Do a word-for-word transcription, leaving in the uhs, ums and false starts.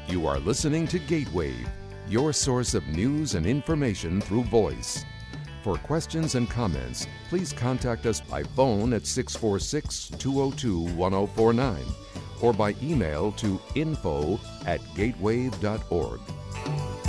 You are listening to Gatewave, your source of news and information through voice. For questions and comments, please contact us by phone at six four six, two zero two, one zero four nine or by email to info at gatewave dot org.